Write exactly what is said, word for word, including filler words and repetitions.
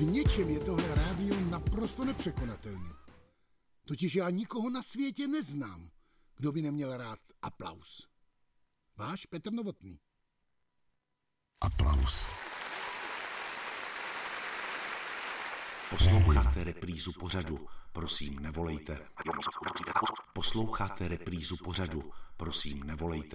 V něčem je tohle rádio naprosto nepřekonatelný. Totiž já nikoho na světě neznám, kdo by neměl rád aplaus. Váš Petr Novotný. Aplaus. Posloucháte reprízu pořadu, prosím, nevolejte. Posloucháte reprízu pořadu, prosím, nevolejte.